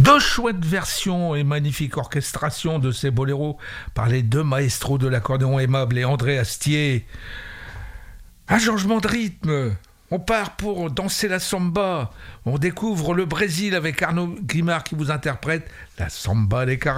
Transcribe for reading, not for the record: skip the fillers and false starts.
deux chouettes versions et magnifiques orchestrations de ces boléros par les deux maestros de l'accordéon aimable et André Astier. Un changement de rythme. On part pour danser la samba. On découvre le Brésil avec Arnaud Guimard qui vous interprète la samba des Caraïbes.